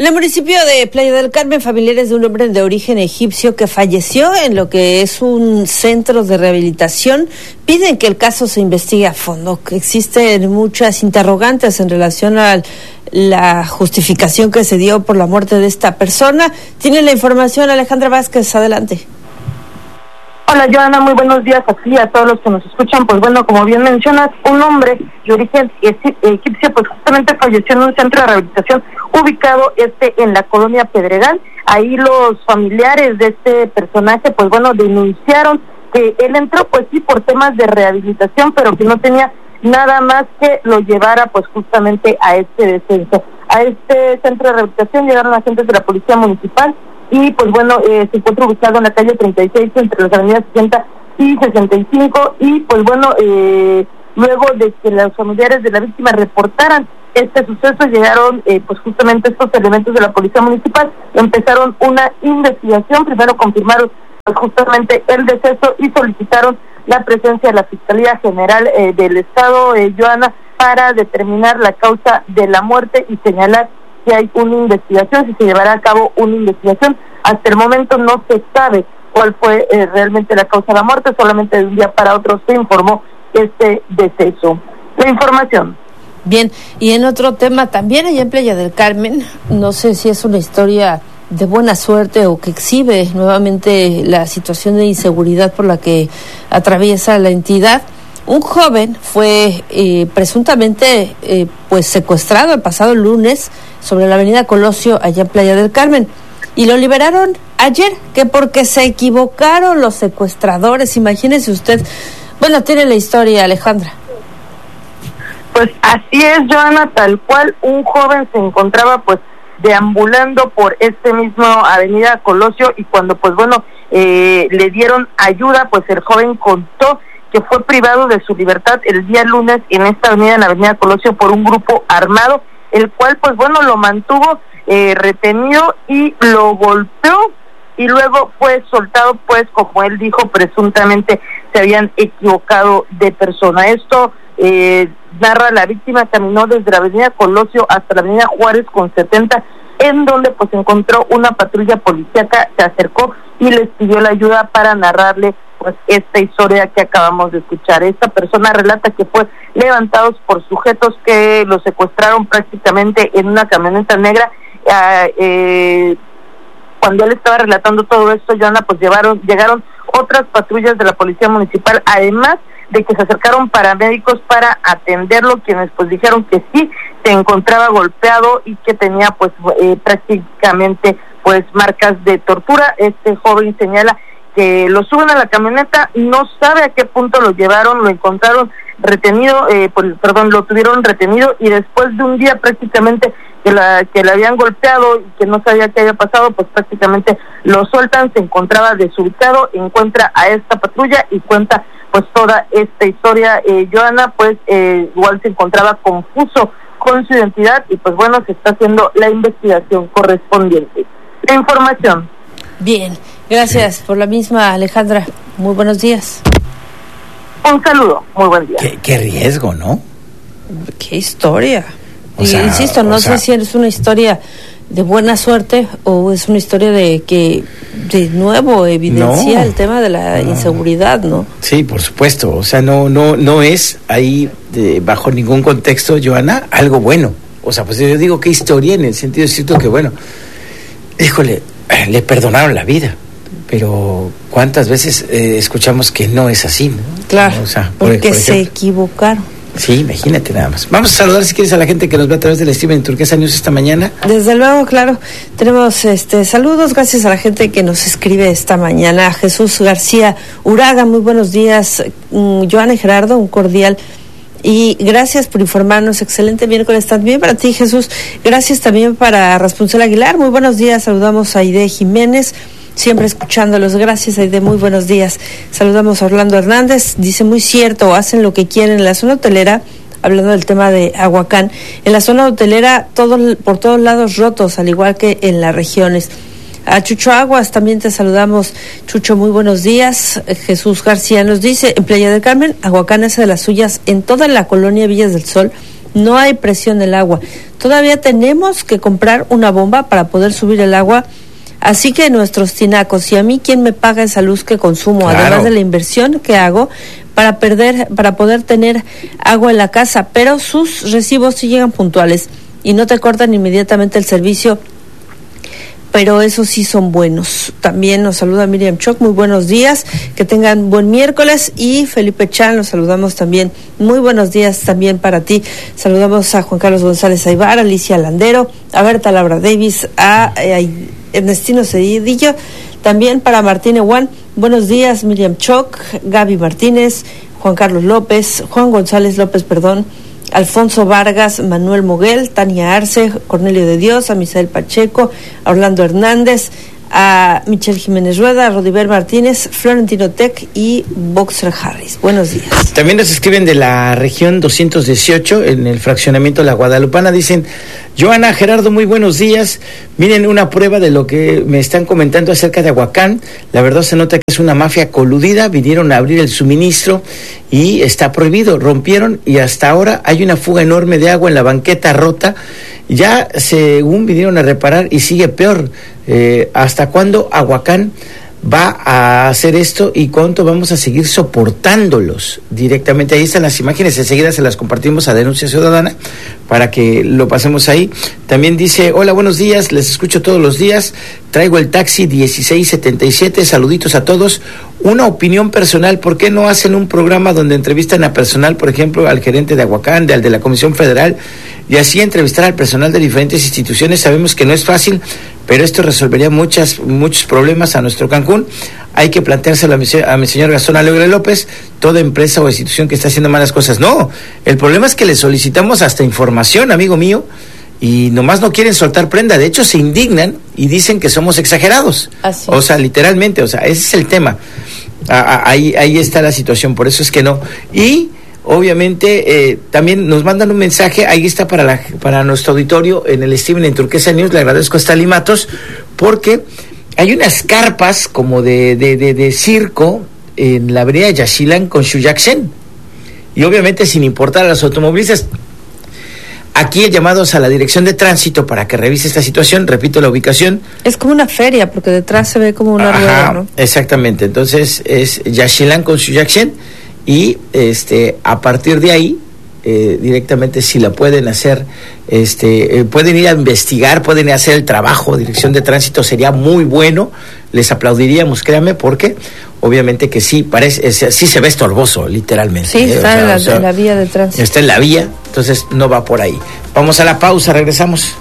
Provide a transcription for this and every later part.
En el municipio de Playa del Carmen, familiares de un hombre de origen egipcio que falleció en lo que es un centro de rehabilitación piden que el caso se investigue a fondo. Existen muchas interrogantes en relación a la justificación que se dio por la muerte de esta persona. Tiene la información Alejandra Vázquez, adelante. Hola, Joana, muy buenos días a ti, a todos los que nos escuchan. Pues bueno, como bien mencionas, un hombre de origen egipcio pues justamente falleció en un centro de rehabilitación ubicado en la colonia Pedregal. Ahí los familiares de este personaje pues bueno denunciaron que él entró pues sí por temas de rehabilitación, pero que no tenía nada más que lo llevara pues justamente a este descenso. A este centro de rehabilitación llegaron agentes de la Policía Municipal y pues bueno, se encuentra ubicado en la calle 36 entre las avenidas 60 y 65 y pues bueno, luego de que los familiares de la víctima reportaran este suceso, llegaron pues justamente estos elementos de la Policía Municipal, empezaron una investigación, primero confirmaron pues justamente el deceso y solicitaron la presencia de la Fiscalía General del Estado, Joana, para determinar la causa de la muerte y señalar que hay una investigación, si se llevará a cabo una investigación. Hasta el momento no se sabe cuál fue realmente la causa de la muerte, solamente de un día para otro se informó este deceso. La información. Bien, y en otro tema también allá en Playa del Carmen, no sé si es una historia de buena suerte o que exhibe nuevamente la situación de inseguridad por la que atraviesa la entidad. Un joven fue presuntamente pues secuestrado el pasado lunes sobre la avenida Colosio allá en Playa del Carmen y lo liberaron ayer, que porque se equivocaron los secuestradores. Imagínese usted. Bueno, tiene la historia, Alejandra. Pues así es, Joana, tal cual un joven se encontraba pues deambulando por mismo avenida Colosio y cuando pues bueno le dieron ayuda, pues el joven contó que fue privado de su libertad el día lunes en esta avenida, en la avenida Colosio, por un grupo armado, el cual pues bueno lo mantuvo retenido y lo golpeó y luego fue soltado, pues como él dijo, presuntamente se habían equivocado de persona. Esto narra la víctima, caminó desde la avenida Colosio hasta la avenida Juárez con 70, en donde pues encontró una patrulla policíaca, se acercó y les pidió la ayuda para narrarle pues esta historia que acabamos de escuchar. Esta persona relata que fue levantados por sujetos que lo secuestraron prácticamente en una camioneta negra. Cuando él estaba relatando todo esto, Joana, pues llegaron otras patrullas de la Policía Municipal, además de que se acercaron paramédicos para atenderlo, quienes pues dijeron que sí se encontraba golpeado y que tenía pues prácticamente pues marcas de tortura. Este joven señala que lo suben a la camioneta, no sabe a qué punto lo llevaron, lo encontraron retenido, lo tuvieron retenido y después de un día prácticamente que le habían golpeado y que no sabía qué había pasado, pues prácticamente lo sueltan, se encontraba desubicado, encuentra a esta patrulla y cuenta pues toda esta historia. Joana, pues igual se encontraba confuso con su identidad y pues bueno, se está haciendo la investigación correspondiente. La información. Bien, gracias por la misma, Alejandra. Muy buenos días. Un saludo, muy buen día. Qué riesgo, ¿no? Qué historia. Insisto, no sé si es una historia de buena suerte o es una historia de que de nuevo evidencia el tema de la inseguridad, ¿no? Sí, por supuesto. O sea, no es ahí bajo ningún contexto, Joana, algo bueno. O sea, pues yo digo qué historia en el sentido cierto que bueno, híjole, le perdonaron la vida, pero ¿cuántas veces escuchamos que no es así, ¿no? Claro, o sea, porque se equivocaron. Sí, imagínate nada más. Vamos a saludar, si quieres, a la gente que nos ve a través del streaming en Turquesa News esta mañana. Desde luego, claro. Tenemos saludos, gracias a la gente que nos escribe esta mañana. Jesús García Uraga, muy buenos días. Joana y Gerardo, un cordial y gracias por informarnos. Excelente miércoles también para ti, Jesús. Gracias también para Raspuncel Aguilar. Muy buenos días. Saludamos a Aide Jiménez, siempre escuchándolos. Gracias, Aide, muy buenos días. Saludamos a Orlando Hernández. Dice, muy cierto, hacen lo que quieren en la zona hotelera. Hablando del tema de Ahuacán, en la zona hotelera por todos lados rotos, al igual que en las regiones. A Chucho Aguas también te saludamos. Chucho, muy buenos días. Jesús García nos dice, en Playa del Carmen, Ahuacán hace de las suyas en toda la colonia Villas del Sol, no hay presión del agua. Todavía tenemos que comprar una bomba para poder subir el agua. Así que nuestros tinacos, y a mí, ¿quién me paga esa luz que consumo? Claro. Además de la inversión que hago para poder tener agua en la casa, pero sus recibos sí llegan puntuales y no te cortan inmediatamente el servicio, pero esos sí son buenos. También nos saluda Miriam Choc, muy buenos días, que tengan buen miércoles, y Felipe Chan, los saludamos también, muy buenos días también para ti. Saludamos a Juan Carlos González Aybar, a Alicia Landero, a Berta Laura Davis, a Ernestino Cedillo, también para Martín Ewan, buenos días Miriam Choc, Gaby Martínez, Juan Carlos López, Juan González López, Alfonso Vargas, Manuel Moguel, Tania Arce, Cornelio de Dios, a Misael Pacheco, a Orlando Hernández, a Michelle Jiménez Rueda, a Rodiver Martínez, Florentino Tech y Boxer Harris. Buenos días. También nos escriben de la región 218, en el fraccionamiento La Guadalupana, dicen: Joana, Gerardo, muy buenos días. Miren una prueba de lo que me están comentando acerca de Ahuacán. La verdad se nota que es una mafia coludida. Vinieron a abrir el suministro y está prohibido. Rompieron y hasta ahora hay una fuga enorme de agua en la banqueta rota. Ya según vinieron a reparar y sigue peor. ¿Hasta cuándo Ahuacán va a hacer esto y cuánto vamos a seguir soportándolos directamente? Ahí están las imágenes, enseguida se las compartimos a Denuncia Ciudadana para que lo pasemos ahí. También dice: hola, buenos días, les escucho todos los días, traigo el taxi 1677, saluditos a todos. Una opinión personal, ¿por qué no hacen un programa donde entrevistan a personal, por ejemplo, al gerente de Ahuacán, al de la Comisión Federal, y así entrevistar al personal de diferentes instituciones? Sabemos que no es fácil, pero esto resolvería muchos problemas a nuestro Cancún. Hay que planteárselo a mi señor Gastón Alegre López, toda empresa o institución que está haciendo malas cosas. No, el problema es que le solicitamos hasta información, amigo mío, y nomás no quieren soltar prenda. De hecho, se indignan y dicen que somos exagerados. Así. O sea, literalmente, ese es el tema. Ahí está la situación, por eso es que no. Y obviamente también nos mandan un mensaje, ahí está para nuestro auditorio en el streaming en Turquesa News. Le agradezco a Stanley Matos, porque hay unas carpas como de circo en la avenida Yaxchilán con Xuyaxen, y obviamente sin importar a los automovilistas. Aquí llamados a la Dirección de Tránsito para que revise esta situación. Repito la ubicación. Es como una feria, porque detrás se ve como una rueda, ¿no? Exactamente. Entonces es Yaxchilán con Xuyaxen, y a partir de ahí directamente, si la pueden hacer, pueden ir a investigar, pueden hacer el trabajo. Dirección de Tránsito sería muy bueno, les aplaudiríamos, créanme, porque obviamente que sí sí se ve estorboso, literalmente. Sí, está en la vía de tránsito. Está en la vía, entonces no va por ahí. Vamos a la pausa, regresamos.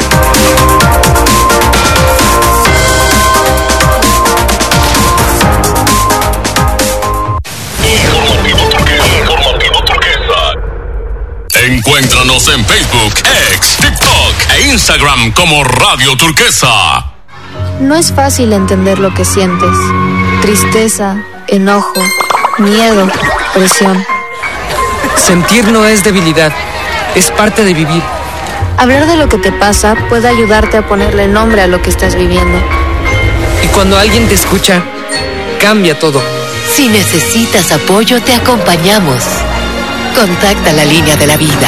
Encuéntranos en Facebook, X, TikTok e Instagram como Radio Turquesa. No es fácil entender lo que sientes. Tristeza, enojo, miedo, presión. Sentir no es debilidad, es parte de vivir. Hablar de lo que te pasa puede ayudarte a ponerle nombre a lo que estás viviendo. Y cuando alguien te escucha, cambia todo. Si necesitas apoyo, te acompañamos. Contacta la línea de la vida.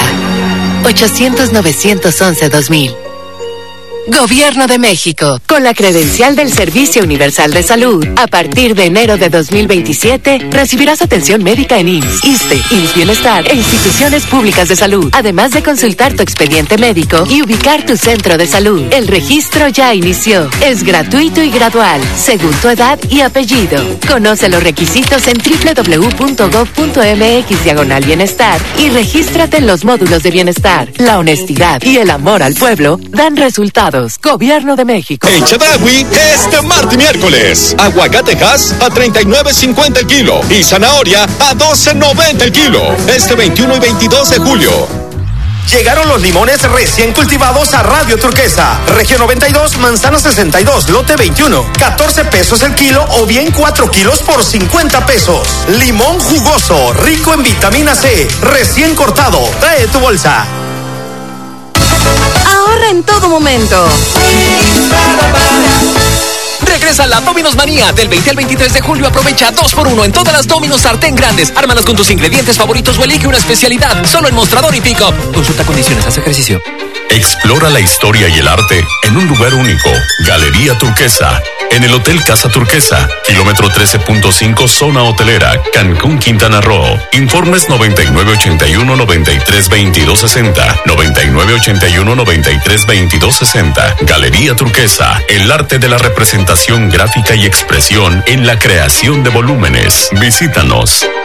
800-911-2000. Gobierno de México. Con la credencial del Servicio Universal de Salud, a partir de enero de 2027, recibirás atención médica en IMSS, ISSSTE, IMSS Bienestar e instituciones públicas de salud, además de consultar tu expediente médico y ubicar tu centro de salud. El registro ya inició. Es gratuito y gradual, según tu edad y apellido. Conoce los requisitos en www.gov.mx/bienestar y regístrate en los módulos de bienestar. La honestidad y el amor al pueblo dan resultados. Gobierno de México. En Chedraui, este martes y miércoles, aguacatejas a $39.50 el kilo y zanahoria a $12.90 el kilo. Este 21 y 22 de julio. Llegaron los limones recién cultivados a Radio Turquesa. Región 92, manzana 62, lote 21. 14 pesos el kilo o bien 4 kilos por 50 pesos. Limón jugoso, rico en vitamina C, recién cortado. Trae tu bolsa. Ahorra en todo momento. Regresa la Domino's Manía. Del 20 al 23 de julio aprovecha 2x1 en todas las Domino's sartén grandes. Ármalas con tus ingredientes favoritos o elige una especialidad. Solo en Mostrador y Pick Up. Consulta condiciones, haz ejercicio. Explora la historia y el arte en un lugar único. Galería Turquesa. En el Hotel Casa Turquesa, kilómetro 13.5, zona hotelera, Cancún, Quintana Roo. Informes 9981-932260. 9981-932260. Galería Turquesa, el arte de la representación gráfica y expresión en la creación de volúmenes. Visítanos.